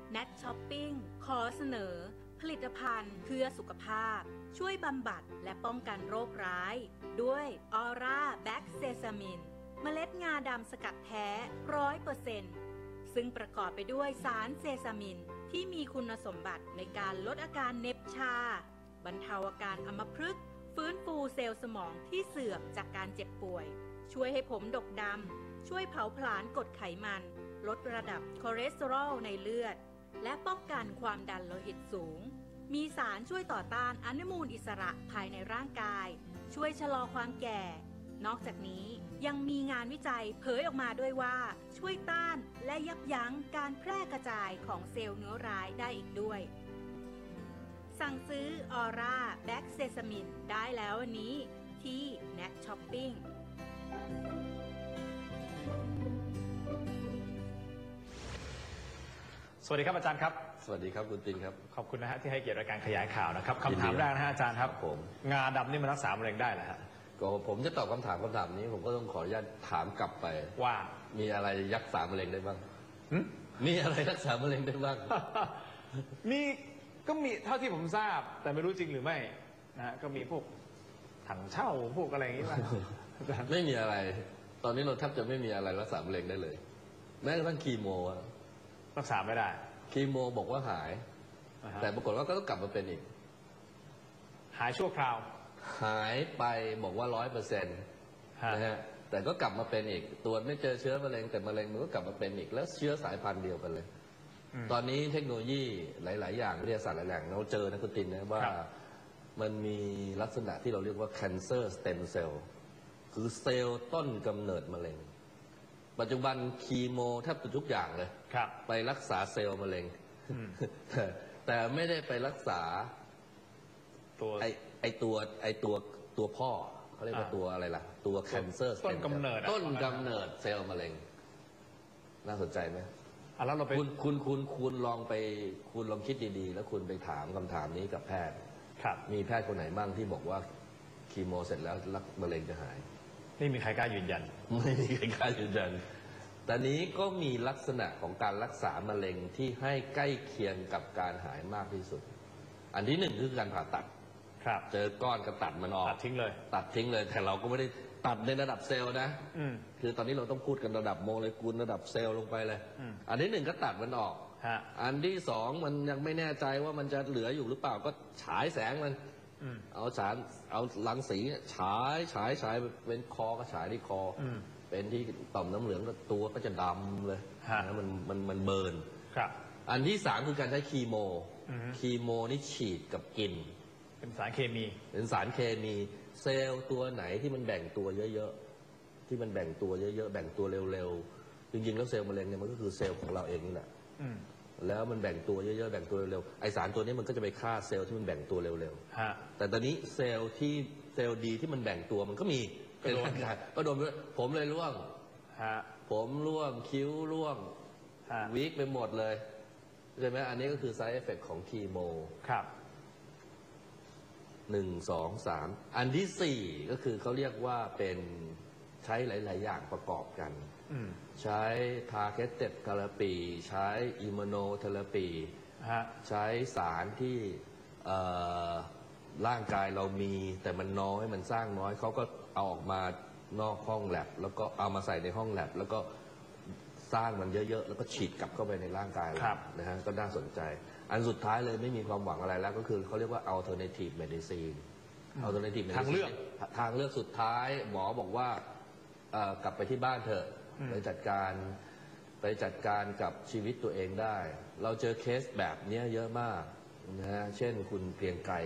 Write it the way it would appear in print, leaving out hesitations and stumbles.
Nat Shopping ขอเสนอ ผลิตภัณฑ์เพื่อสุขภาพ ช่วยบำบัดและป้องกันโรคร้าย ด้วยออร่าแบ็กเซซามินเมล็ดงาดำสกัดแท้ 100%ซึ่งประกอบไปด้วยสารเซซามินที่มีคุณสมบัติในการลดอาการเหน็บชา บรรเทาอาการอัมพฤกษ์ฟื้นฟูเซลล์สมองที่เสื่อมจากการเจ็บป่วย ช่วยให้ผมดกดำช่วยเผาผลาญกรดไขมันลดระดับคอเลสเตอรอลในเลือดและป้องกันความดันโลหิตสูงมีสารช่วยต่อต้านอนุมูลอิสระภายในร่างกายช่วยชะลอความแก่นอกจากนี้ยังมีงานวิจัยเผยออกมาด้วยว่าช่วยต้านและยับยั้งการแพร่กระจายของเซลล์เนื้อร้ายได้อีกด้วยสั่งซื้อออร่าแบ็กเซซามินได้แล้ววันนี้ที่ Nat Shopping สวัสดีครับอาจารย์ครับสวัสดีครับคุณตินครับขอบคุณนะฮะที่ให้เกียรติรายการขยายข่าวนะครับคำถามแรกนะฮะอาจารย์ครับผมงาดำนี่มันรักษามะเร็งได้เหรอฮะก็ผมจะตอบคำถามนี้ผมก็ต้องขออนุญาตถามกลับไปว่ามีอะไรรักษามะเร็งได้บ้างมีอะไรรักษามะเร็งได้บ้างก็มีเท่าที่ผมทราบแต่ไม่รู้จริงหรือไม่นะฮะก็มีพวกถังเช่าพวกอะไรอย่างนี้ป่ะไม่มีอะไรตอนนี้เราแทบจะไม่มีอะไรรักษามะเร็งได้เลยแม้กระทั่งคีโมรักษาไม่ได้คีโมบอกว่าหายแต่ปรากฏว่าก็ต้องกลับมาเป็นอีกหายชั่วคราวหายไปบอกว่า100%นะฮะแต่ก็กลับมาเป็นอีกตรวจไม่เจอเชื้อมะเร็งแต่มะเร็งมันก็กลับมาเป็นอีกแล้วเชื้อสายพันธุ์เดียวกันเลยตอนนี้เทคโนโลยีหลายๆอย่างวิทยาศาสตร์หลายๆอย่างเราเจอนะคุณตินนะว่ามันมีลักษณะที่เราเรียกว่า cancer stem cell คือเซลล์ต้นกำเนิดมะเร็งปัจจุบันคีโมแทบทุกอย่างเลยไปรักษาเซลล์มะเร็งแต่ไม่ได้ไปรักษาตัวพ่อเขาเรียกว่าตัวอะไรล่ะตัว cancer ต้นกำเนิดเซลล์มะเร็งน่าสนใจไหมแล้วเราไปคุณลองคิดดีๆแล้วคุณไปถามคำถามนี้กับแพทย์มีแพทย์คนไหนบ้างที่บอกว่าคีโมเสร็จแล้วมะเร็งจะหายไม่มีใครกล้ายืนยันไม่มีใครกล้ายืนยันแต่นี้ก็มีลักษณะของการรักษามะเร็งที่ให้ใกล้เคียงกับการหายมากที่สุดอันที่หนึ่งคือการผ่าตัดเจอก้อนก็ตัดมันออกตัดทิ้งเลยแต่เราก็ไม่ได้ตัดในระดับเซลล์นะคือตอนนี้เราต้องพูดกันระดับโมเลกุลระดับเซลล์ลงไปเลยอันที่หนึ่งก็ตัดมันออกอันที่สองมันยังไม่แน่ใจว่ามันจะเหลืออยู่หรือเปล่าก็ฉายแสงมันเอารังสีฉายเป็นคอก็ฉายที่คอเป็นที่ต่อมน้ำเหลืองตัวก็จะดำเลยนะมันเบิร์นอันที่สามคือการใช้คีโมนี่ฉีดกับกินเป็นสารเคมีเซลล์ตัวไหนที่มันแบ่งตัวเยอะๆแบ่งตัวเร็วๆจริงๆแล้วเซลล์มะเร็งเนี่ยมันก็คือเซลล์ของเราเองนี่แหละแล้วมันแบ่งตัวเยอะๆแบ่งตัวเร็วๆไอสารตัวนี้มันก็จะไปฆ่าเซลล์ที่มันแบ่งตัวเร็วๆแต่ตอนนี้เซลล์ดีที่มันแบ่งตัวมันก็มีเป็นร่างกายก็โดนผมเลยร่วงผมร่วงคิ้วร่วงวีคไปหมดเลยใช่ไหมอันนี้ก็คือ side effect ของคีโม1 2 3อันที่4ก็คือเขาเรียกว่าเป็นใช้หลายๆอย่างประกอบกันใช้ targeted therapy ใช้ immunotherapy ใช้สารที่ร่างกายเรามีแต่มันน้อยมันสร้างน้อยเขาก็เอาออกมานอกห้องแลบแล้วก็เอามาใส่ในห้องแลบแล้วก็สร้างมันเยอะๆแล้วก็ฉีดกลับเข้าไปในร่างกายนะฮะก็น่าสนใจอันสุดท้ายเลยไม่มีความหวังอะไรแล้วก็คือเขาเรียกว่า alternative medicine ทางเลือกสุดท้ายหมอบอกว่ากลับไปที่บ้านเถอะไปจัดการกับชีวิตตัวเองได้เราเจอเคสแบบนี้เยอะมากนะฮะเช่นคุณเพียงไกร